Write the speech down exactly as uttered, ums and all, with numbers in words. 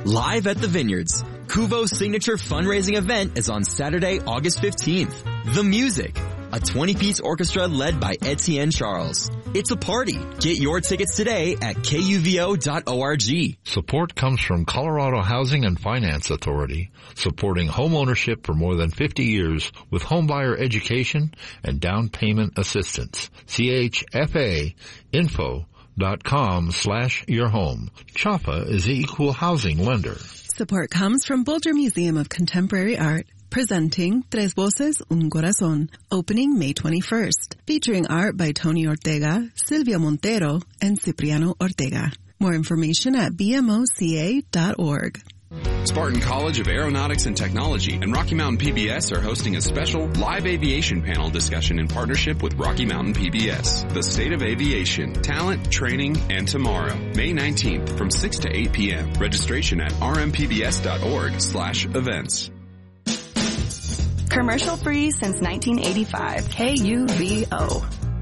Live at the Vineyards. Kuvo's signature fundraising event is on Saturday, August fifteenth. The Music. A twenty-piece orchestra led by Etienne Charles. It's a party. Get your tickets today at K U V O dot org. Support comes from Colorado Housing and Finance Authority, supporting home ownership for more than fifty years with homebuyer education and down payment assistance. C H F A info dot com slash your home. C H A F A is the equal housing lender. Support comes from Boulder Museum of Contemporary Art, presenting Tres Voces, Un Corazón, opening May twenty-first, featuring art by Tony Ortega, Silvia Montero, and Cipriano Ortega. More information at B M O C A dot org. Spartan College of Aeronautics and Technology and Rocky Mountain P B S are hosting a special live aviation panel discussion in partnership with Rocky Mountain P B S. The State of Aviation, Talent, Training, and Tomorrow. May nineteenth from six to eight p.m. Registration at r m p b s dot org slash events. Commercial free since nineteen eighty-five. K U V O.